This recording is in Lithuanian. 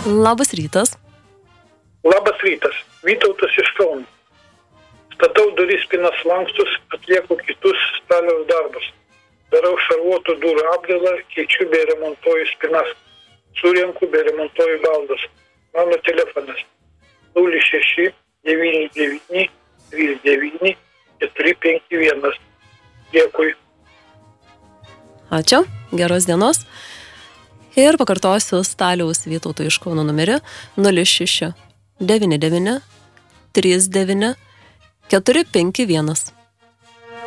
Labas rytas. Labas rytas. Vytautas iš Kauno. Statau duris, spinas, lankstus, atlieku kitus staliaus darbus. Darau šarvuotų durų apdailą, keičiu bei remontuoju spinas. Surenku bei remontuoju baldus. Mano telefonas 06 99 39 451. Dėkui. Ačiū, geros dienos. Ir pakartosiu staliaus Vytauto iš Kauno numerį 06 99 39 451.